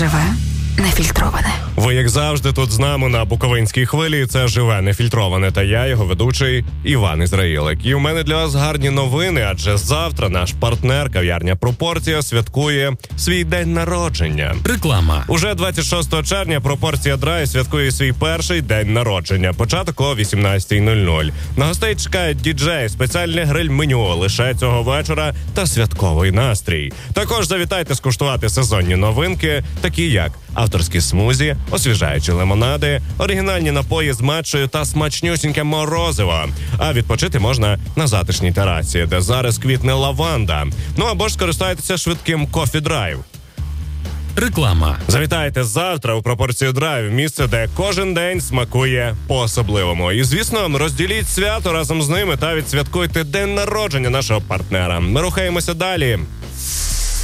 Живе нефільтроване. Ви, як завжди, тут з нами на Буковинській хвилі. Це «Живе нефільтроване» та я, його ведучий Іван Ізраїлик. І у мене для вас гарні новини, адже завтра наш партнер, кав'ярня «Пропорція», святкує свій день народження. Реклама. Уже 26 червня «Пропорція Драй» святкує свій перший день народження. Початок о 18:00. На гостей чекають діджей, спеціальне гриль-меню лише цього вечора та святковий настрій. Також завітайте скуштувати сезонні новинки, такі як авторські смузі, освіжаючі лимонади, оригінальні напої з матчою та смачнюсіньке морозиво. А відпочити можна на затишній терасі, де зараз квітне лаванда. Ну або ж скористайтеся швидким кофі-драйв. Реклама. Завітайте завтра у «Пропорцію Драйв», місце, де кожен день смакує по-особливому. І, звісно, розділіть свято разом з ними та відсвяткуйте день народження нашого партнера. Ми рухаємося далі.